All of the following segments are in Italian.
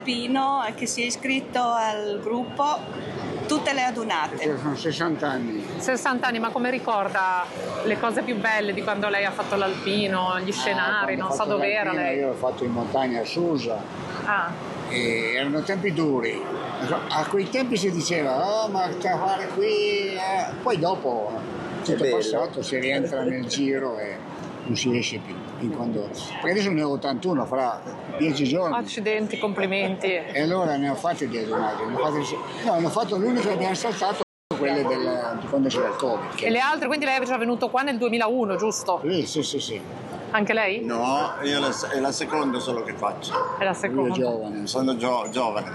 Pino che si è iscritto al gruppo tutte le adunate. Sono 60 anni. 60 anni, ma come ricorda le cose più belle di quando lei ha fatto l'alpino, gli scenari, non so dove era lei? Io l'ho fatto in montagna a Susa. E erano tempi duri. A quei tempi si diceva, oh ma che fare qui? Poi dopo tutto è passato, si rientra nel giro e non si esce più. Perché adesso ne ho 81, fra 10 giorni. Accidenti, complimenti. E allora ne ho fatti di adunati. Ne ho fatto l'unico che abbiamo saltato, quelle di quando c'era il Covid. E le altre, quindi lei è già venuto qua nel 2001, giusto? Sì. Anche lei? No, io è la seconda solo che faccio. È la seconda. Io giovane. Sono giovane.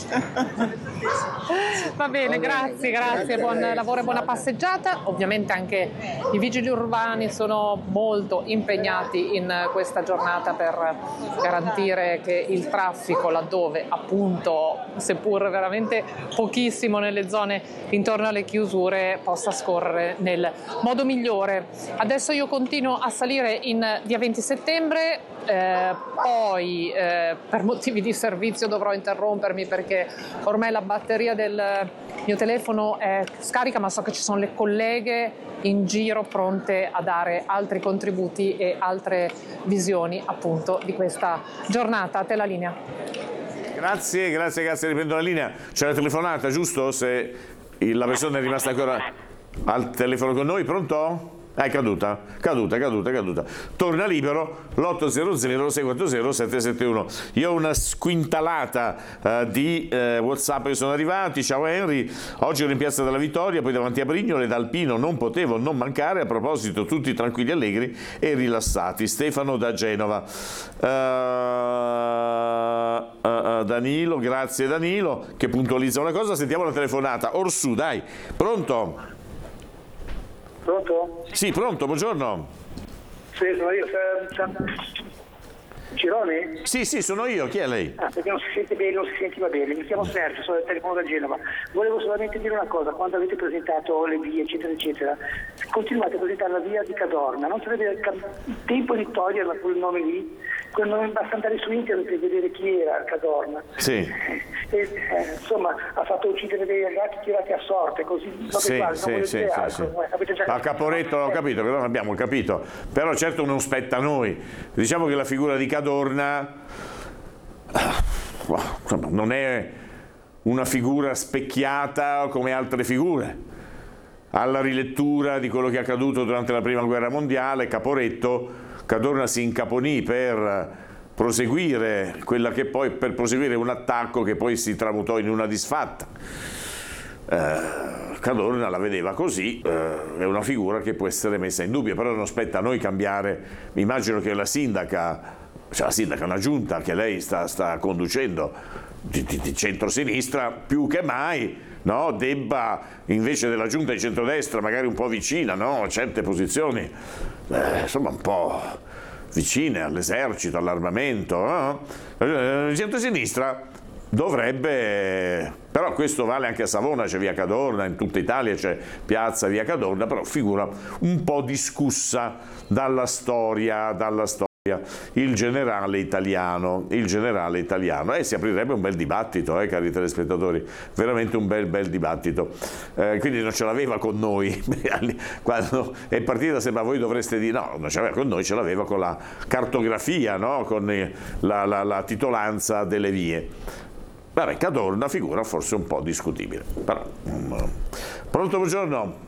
Va bene, grazie, buon lavoro e buona passeggiata. Ovviamente anche i vigili urbani sono molto impegnati in questa giornata per garantire che il traffico, laddove appunto, seppur veramente pochissimo nelle zone intorno alle chiusure, possa scorrere nel modo migliore. Adesso io continuo a salire in via 20 settembre, poi per motivi di servizio dovrò interrompermi perché ormai la batteria del mio telefono è scarica, ma so che ci sono le colleghe in giro pronte a dare altri contributi e altre visioni appunto di questa giornata. A te la linea. Grazie, riprendo la linea. C'è la telefonata, giusto? Se la persona è rimasta ancora al telefono con noi, pronto? È caduta. Torna libero l'800 640 771. Io ho una squintalata di WhatsApp che sono arrivati. Ciao Henry, oggi ero in Piazza della Vittoria, poi davanti a Brignole, da Alpino non potevo non mancare. A proposito, tutti tranquilli, allegri e rilassati. Stefano da Genova. Danilo, grazie Danilo, che puntualizza una cosa. Sentiamo la telefonata. Orsù, dai, pronto? Pronto? Sì, pronto, buongiorno. Sì, sono io. Cirone? Sì, sono io, chi è lei? Perché non si sente bene, non si sentiva bene. Mi chiamo Sergio, sono del telefono da Genova. Volevo solamente dire una cosa, quando avete presentato le vie, eccetera, continuate a presentare la via di Cadorna. Non sarebbe il tempo di toglierla quel nome lì? Quel nome basta andare su internet per vedere chi era Cadorna. Sì. Insomma, ha fatto uccidere dei ragazzi tirati a sorte, così. Sì. A Caporetto ho capito, però non abbiamo capito. Però certo non spetta a noi. Diciamo che la figura di Cadorna non è una figura specchiata come altre figure. Alla rilettura di quello che è accaduto durante la Prima Guerra Mondiale, Cadorna si incaponì per proseguire un attacco che poi si tramutò in una disfatta. Cadorna la vedeva così, è una figura che può essere messa in dubbio, però non spetta a noi cambiare. Mi immagino che la sindaca è una giunta che lei sta conducendo di centrosinistra più che mai, no? Debba, invece della giunta di centrodestra magari un po' vicina, no? A certe posizioni, insomma un po' vicine all'esercito, all'armamento, no? Il centrosinistra dovrebbe, però questo vale anche a Savona, c'è via Cadorna, in tutta Italia c'è piazza via Cadorna, però figura un po' discussa dalla storia. Il generale italiano, si aprirebbe un bel dibattito, cari telespettatori, veramente un bel dibattito, quindi non ce l'aveva con noi, quando è partita sembra voi dovreste dire no, non ce l'aveva con noi, ce l'aveva con la cartografia, no? Con la titolanza delle vie. Vabbè, Cadorna, figura forse un po' discutibile, però. Pronto, buongiorno.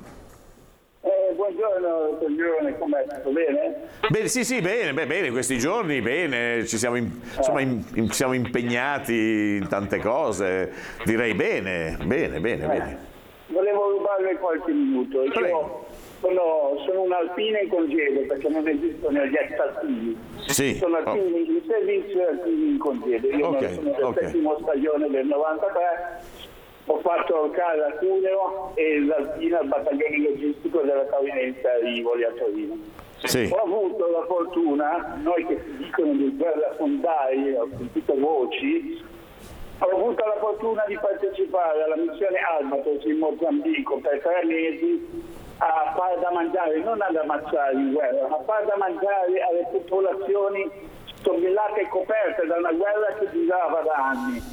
Buongiorno, com'è? Tutto bene? Bene, sì, bene, questi giorni bene, ci siamo, siamo impegnati in tante cose, direi bene. Volevo rubarle qualche minuto. Io sono un alpino in congedo, perché non esistono gli ex alpini. Sì. Sono alpini in servizio e alpini in congedo. Io sono del settimo stagione del 93. Ho fatto il CAL a Cuneo e l'alpino al battaglione logistico della Cavinenza di Voli a Torino. Sì. Ho avuto la fortuna, noi che si dicono di guerrafondai, ho sentito voci, ho avuto la fortuna di partecipare alla missione Albatros in Mozambico per 3 mesi a fare da mangiare, non ad ammazzare in guerra, ma a fare da mangiare alle popolazioni stovillate e coperte da una guerra che durava da anni.